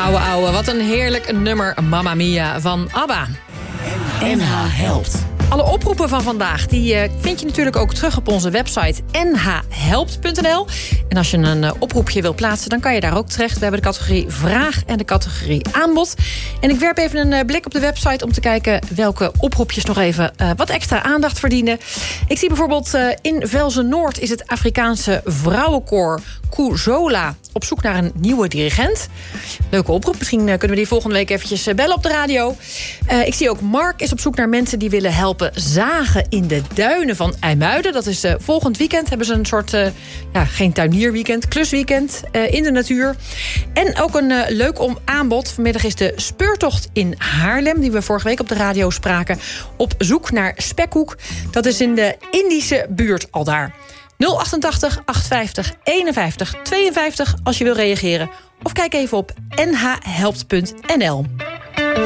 Gouden ouwe, wat een heerlijk nummer, Mamma Mia van ABBA. NH helpt. Alle oproepen van vandaag die vind je natuurlijk ook terug op onze website nhhelpt.nl. En als je een oproepje wil plaatsen, dan kan je daar ook terecht. We hebben de categorie vraag en de categorie aanbod. En ik werp even een blik op de website om te kijken welke oproepjes nog even wat extra aandacht verdienen. Ik zie bijvoorbeeld in Velzen-Noord is het Afrikaanse vrouwenkoor Kuzola op zoek naar een nieuwe dirigent. Leuke oproep. Misschien kunnen we die volgende week eventjes bellen op de radio. Ik zie ook Mark is op zoek naar mensen die willen helpen zagen in de duinen van IJmuiden. Dat is volgend weekend. Hebben ze een soort, geen tuinierweekend, klusweekend in de natuur. En ook een leuk aanbod. Vanmiddag is de speurtocht in Haarlem, die we vorige week op de radio spraken, op zoek naar spekkoek. Dat is in de Indische buurt al daar. 088 850 51 52 als je wil reageren. Of kijk even op nhhelpt.nl.